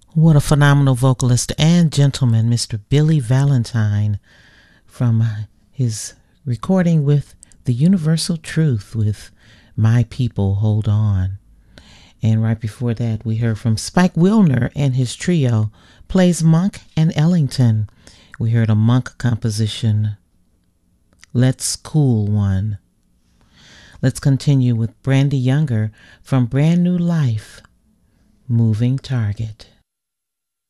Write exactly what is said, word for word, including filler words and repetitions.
What a phenomenal vocalist and gentleman, Mister Billy Valentine, from his recording with The Universal Truth with My People Hold On. And right before that, we heard from Spike Wilner and his trio, plays Monk and Ellington. We heard a Monk composition, Let's Cool One. Let's continue with Brandy Younger from Brand New Life, Moving Target.